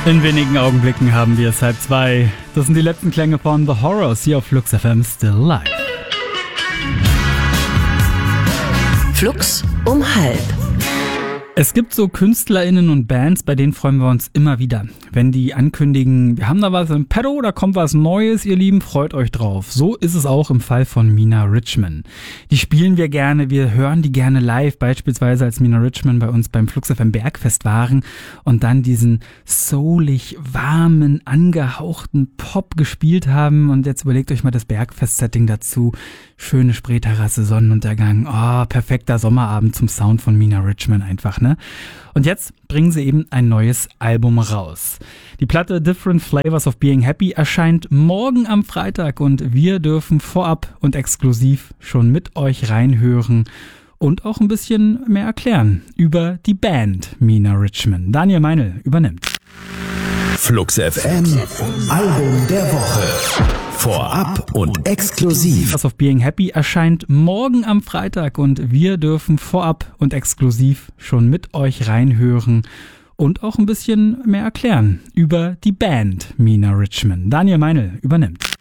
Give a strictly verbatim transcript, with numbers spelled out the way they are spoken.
In wenigen Augenblicken haben wir es halb zwei. Das sind die letzten Klänge von The Horrors hier auf Flux F M Still Live. Flux um halb. Es gibt so KünstlerInnen und Bands, bei denen freuen wir uns immer wieder. Wenn die ankündigen, wir haben da was im Petto, da kommt was Neues, ihr Lieben, freut euch drauf. So ist es auch im Fall von Mina Richman. Die spielen wir gerne, wir hören die gerne live, beispielsweise als Mina Richman bei uns beim Flux F M Bergfest waren und dann diesen soulig warmen, angehauchten Pop gespielt haben. Und jetzt überlegt euch mal das Bergfest-Setting dazu. Schöne Spreeterrasse, Sonnenuntergang, oh, perfekter Sommerabend zum Sound von Mina Richman einfach, ne? Und jetzt bringen sie eben ein neues Album raus. Die Platte Different Flavors of Being Happy erscheint morgen am Freitag und wir dürfen vorab und exklusiv schon mit euch reinhören und auch ein bisschen mehr erklären über die Band Mina Richman. Daniel Meinl übernimmt. Flux F M, Album der Woche. Vorab und exklusiv. Flavors of Being Happy erscheint morgen am Freitag und wir dürfen vorab und exklusiv schon mit euch reinhören und auch ein bisschen mehr erklären über die Band Mina Richman. Daniel Meinl übernimmt.